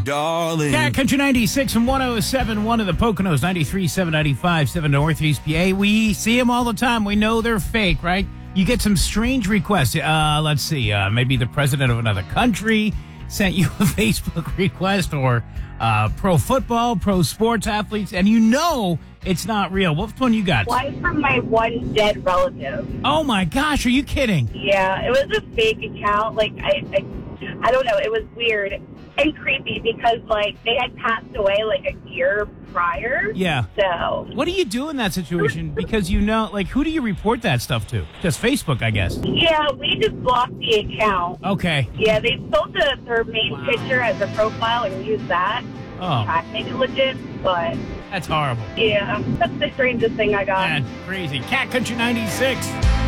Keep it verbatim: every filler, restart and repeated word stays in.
darling. Cat Country ninety-six and one oh seven point one of the Poconos, ninety-three, seven ninety-five, seven Northeast P A. We see them all the time. We know they're fake, right? You get some strange requests. Uh, let's see. Uh, maybe the president of another country sent you a Facebook request, or uh, pro football, pro sports athletes, and you know it's not real. What one you got? One from my one dead relative. Oh, my gosh. Are you kidding? Yeah, it was a fake account. Like, I, I, I don't know. It was weird and creepy because, like, they had passed away, like, a year prior. Yeah. So. What do you do in that situation? Because you know, like, who do you report that stuff to? Just Facebook, I guess. Yeah, we just blocked the account. Okay. Yeah, they sold the, their main Wow. picture as a profile and used that. Oh, Try to make it legit, but that's horrible. yeah, that's the strangest thing I got. Man, crazy. Cat Country ninety-six.